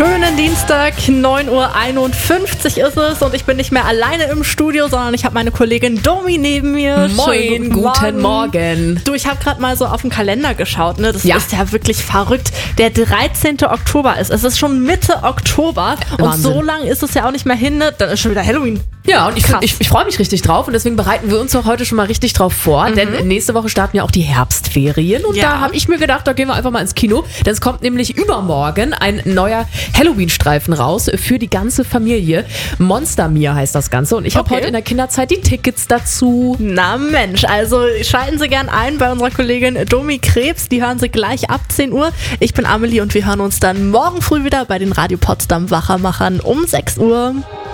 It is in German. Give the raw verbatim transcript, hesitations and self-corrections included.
schönen Dienstag, neun Uhr einundfünfzig ist es und ich bin nicht mehr alleine im Studio, sondern ich habe meine Kollegin Domi neben mir. Moin, guten Morgen. Morgen. Du, ich habe gerade mal so auf den Kalender geschaut, ne? Das ja. ist ja wirklich verrückt. Der dreizehnte Oktober ist, es ist schon Mitte Oktober Wahnsinn. Und so lang ist es ja auch nicht mehr hin, ne? Dann ist schon wieder Halloween. Ja, und ich, ich, ich freue mich richtig drauf und deswegen bereiten wir uns auch heute schon mal richtig drauf vor, mhm. denn nächste Woche starten ja auch die Herbstferien und ja. da habe ich mir gedacht, da gehen wir einfach mal ins Kino, denn es kommt nämlich übermorgen ein neuer Halloween-Streifen raus für die ganze Familie. Monster Mia heißt das Ganze und ich habe okay. heute in der Kinderzeit die Tickets dazu. Na Mensch, also schalten Sie gern ein bei unserer Kollegin Domi Krebs, die hören Sie gleich ab zehn Uhr. Ich bin Amelie und wir hören uns dann morgen früh wieder bei den Radio Potsdam Wachermachern um sechs Uhr.